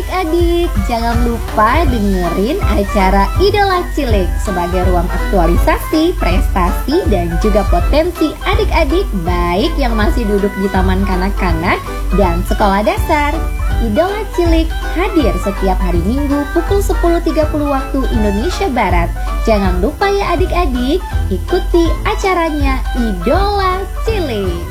Adik-adik, jangan lupa dengerin acara Idola Cilik sebagai ruang aktualisasi, prestasi, dan juga potensi adik-adik baik yang masih duduk di taman kanak-kanak dan sekolah dasar. Idola Cilik hadir setiap hari Minggu pukul 10.30 waktu Indonesia Barat. Jangan lupa ya adik-adik, ikuti acaranya Idola Cilik.